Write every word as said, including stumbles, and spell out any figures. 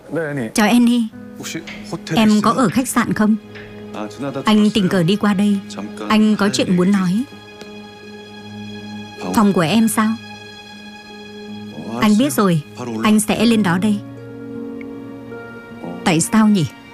Chào Annie. Em có ở khách sạn không? Anh tình cờ đi qua đây. Anh có chuyện muốn nói. Phòng của em sao? Anh biết rồi. Anh sẽ lên đó đây. Tại sao nhỉ?